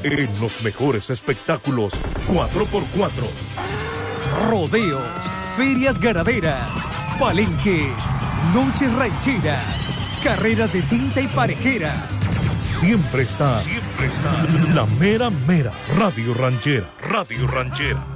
En los mejores espectáculos 4x4. Rodeos, ferias ganaderas, palenques, noches rancheras, carreras de cinta y parejeras. Siempre está la mera mera Radio Ranchera. Radio Ranchera.